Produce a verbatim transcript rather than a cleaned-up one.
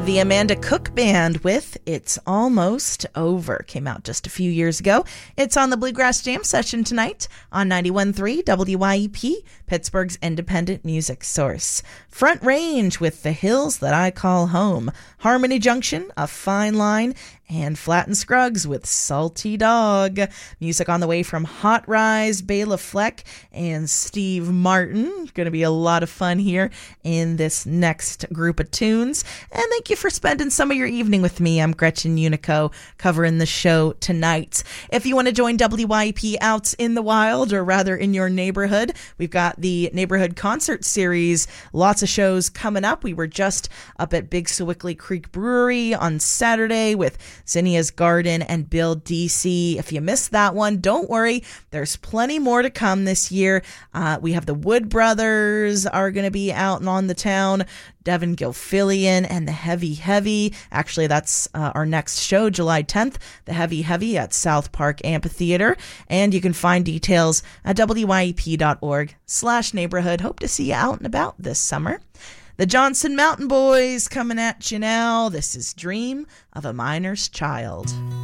The Amanda Cook Band with It's Almost Over came out just a few years ago. It's on the Bluegrass Jam Session tonight on ninety-one point three W Y E P, Pittsburgh's independent music source. Front Range with The Hills That I Call Home. Harmony Junction, A Fine Line, and Flatt and Scruggs with Salty Dog. Music on the way from Hot Rise, Bela Fleck, and Steve Martin. Going to be a lot of fun here in this next group of tunes. And thank you for spending some of your evening with me. I'm Gretchen Unico, covering the show tonight. If you want to join W Y E P out in the wild, or rather in your neighborhood, we've got the Neighborhood Concert Series. Lots of shows coming up. We were just up at Big Sewickley Creek Brewery on Saturday with Zinnia's Garden and Bill D C. If you missed that one, don't worry. There's plenty more to come this year. Uh, we have the Wood Brothers are going to be out and on the town. Devin Gilfillian and the Heavy Heavy. Actually, that's uh, our next show, July tenth, the Heavy Heavy at South Park Amphitheater. And you can find details at W Y E P dot org slash neighborhood. Hope to see you out and about this summer. The Johnson Mountain Boys coming at you now. This is Dream of a Miner's Child.